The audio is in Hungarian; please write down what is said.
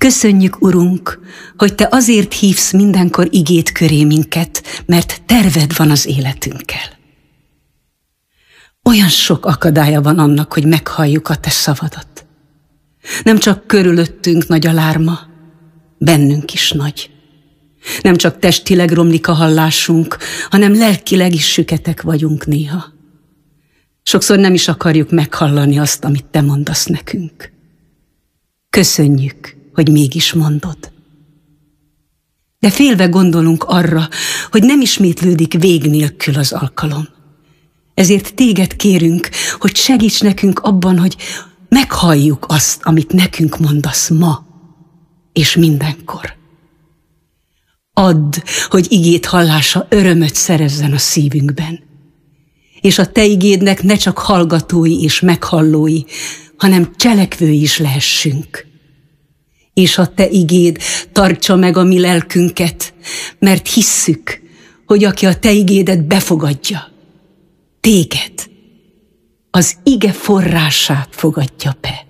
Köszönjük, Urunk, hogy Te azért hívsz mindenkor igét köré minket, mert terved van az életünkkel. Olyan sok akadálya van annak, hogy meghalljuk a Te szavadat. Nem csak körülöttünk nagy a lárma, bennünk is nagy. Nem csak testileg romlik a hallásunk, hanem lelkileg is süketek vagyunk néha. Sokszor nem is akarjuk meghallani azt, amit Te mondasz nekünk. Köszönjük, hogy mégis mondod. De félve gondolunk arra, hogy nem ismétlődik vég nélkül az alkalom. Ezért Téged kérünk, hogy segíts nekünk abban, hogy meghalljuk azt, amit nekünk mondasz ma és mindenkor. Add, hogy igéd hallása örömöt szerezzen a szívünkben, és a Te igédnek ne csak hallgatói és meghallói, hanem cselekvői is lehessünk. És a Te igéd tartsa meg a mi lelkünket, mert hisszük, hogy aki a Te igédet befogadja, Téged, az ige forrását fogadja be.